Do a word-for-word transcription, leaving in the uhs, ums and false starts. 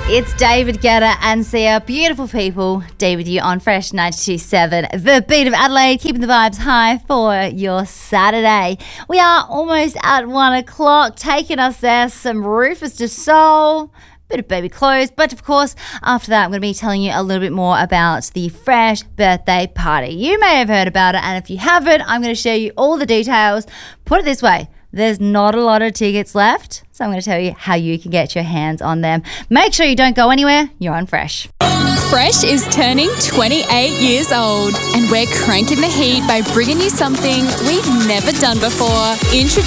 It's David Guetta and Sia, beautiful people. Day with you on Fresh ninety-two point seven, the beat of Adelaide, keeping the vibes high for your Saturday. We are almost at one o'clock, taking us there. Some Rufus Du Sol, bit of Baby Clothes, but of course, after that, I'm going to be telling you a little bit more about the Fresh birthday party. You may have heard about it, and if you haven't, I'm going to show you all the details. Put it this way. There's not a lot of tickets left, so I'm going to tell you how you can get your hands on them. Make sure you don't go anywhere. You're on Fresh. Fresh is turning twenty-eight years old, and we're cranking the heat by bringing you something we've never done before. Introducing